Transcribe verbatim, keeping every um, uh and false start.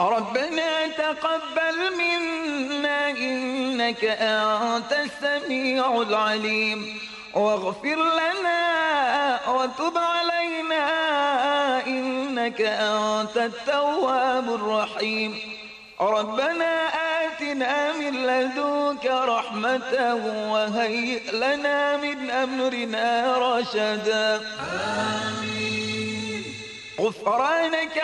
ربنا تقبل منا إنك أنت السميع العليم واغفر لنا وتب علينا إنك أنت التواب الرحيم ربنا آتنا من لدنك رحمة وهيئ لنا من أمرنا رشدا آمين غفرانك